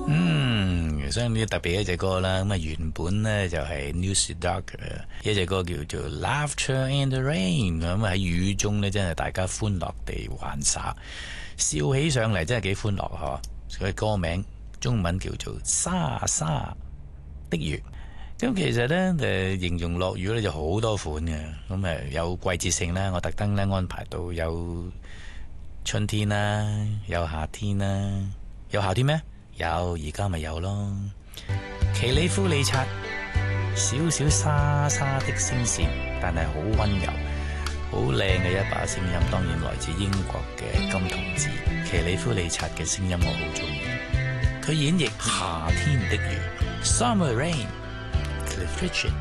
所以呢特別一隻歌啦，咁啊原本呢就係 News Dark 一隻歌叫做 Laughter in the Rain， 咁喺雨中呢，真係大家歡樂地玩耍，笑起上嚟真係幾歡樂嗬。佢歌名中文叫做沙沙的雨。咁其實呢，形容落雨呢就好多款嘅，咁有季節性啦，我特登呢安排到有春天啦，有夏天啦，有夏天咩？有，而家咪有咯。奇里夫理察，少少沙沙的聲線，但係好溫柔，好靚嘅一把聲音。當然來自英國嘅金童子奇里夫理察嘅聲音，我好中意。佢演繹夏天的雨 ，Summer Rain，Cliff Richard。